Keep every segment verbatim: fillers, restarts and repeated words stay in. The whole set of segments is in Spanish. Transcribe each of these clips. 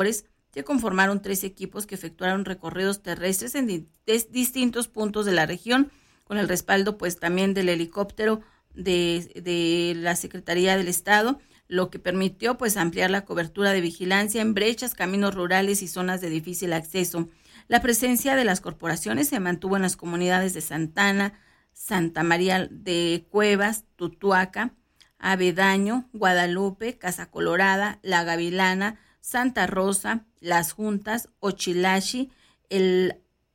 se conformaron tres equipos que efectuaron recorridos terrestres en di- distintos puntos de la región, con el respaldo pues también del helicóptero de, de la Secretaría del Estado, lo que permitió pues ampliar la cobertura de vigilancia en brechas, caminos rurales y zonas de difícil acceso. La presencia de las corporaciones se mantuvo en las comunidades de Santana, Santa María de Cuevas, Tutuaca, Avedaño, Guadalupe, Casa Colorada, La Gavilana, Santa Rosa, Las Juntas, Ochilachi, el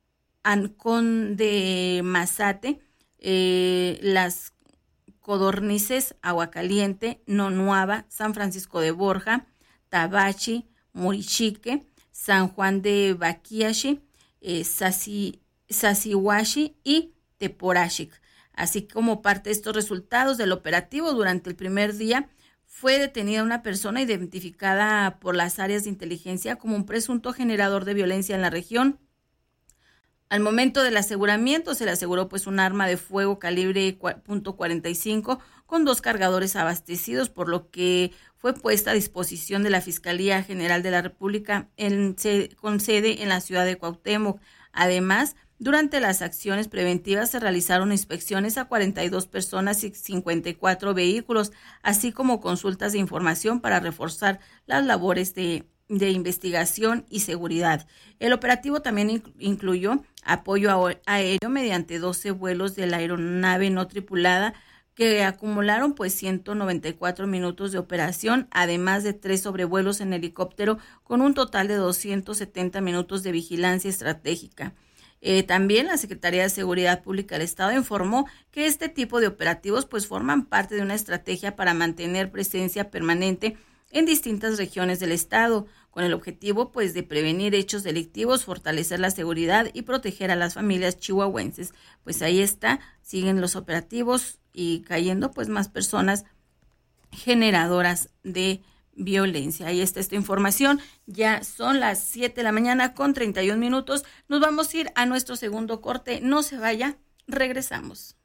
Ancón de Mazate, eh, Las Codornices, Aguacaliente, Nonuava, San Francisco de Borja, Tabachi, Murichique, San Juan de Baquiachi, eh, Sasi, Sasihuachi y Teporachic. Así como parte de estos resultados del operativo, durante el primer día fue detenida una persona identificada por las áreas de inteligencia como un presunto generador de violencia en la región. Al momento del aseguramiento se le aseguró pues un arma de fuego calibre punto cuarenta y cinco con dos cargadores abastecidos, por lo que fue puesta a disposición de la Fiscalía General de la República en, con sede en la ciudad de Cuauhtémoc. Además, durante las acciones preventivas se realizaron inspecciones a cuarenta y dos personas y cincuenta y cuatro vehículos, así como consultas de información para reforzar las labores de, de investigación y seguridad. El operativo también incluyó apoyo aéreo mediante doce vuelos de la aeronave no tripulada que acumularon pues ciento noventa y cuatro minutos de operación, además de tres sobrevuelos en helicóptero con un total de doscientos setenta minutos de vigilancia estratégica. Eh, también la Secretaría de Seguridad Pública del Estado informó que este tipo de operativos pues forman parte de una estrategia para mantener presencia permanente en distintas regiones del Estado, con el objetivo pues de prevenir hechos delictivos, fortalecer la seguridad y proteger a las familias chihuahuenses. Pues ahí está, siguen los operativos y cayendo pues más personas generadoras de violencia. Ahí está esta información. Ya son las siete de la mañana con treinta y un minutos. Nos vamos a ir a nuestro segundo corte. No se vaya, regresamos.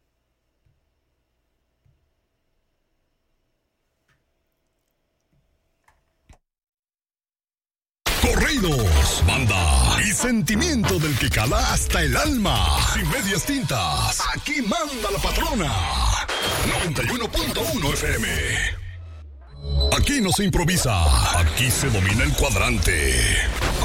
Corridos, banda y sentimiento del que cala hasta el alma. Sin medias tintas, aquí manda la patrona. noventa y uno punto uno F M. Aquí no se improvisa, aquí se domina el cuadrante.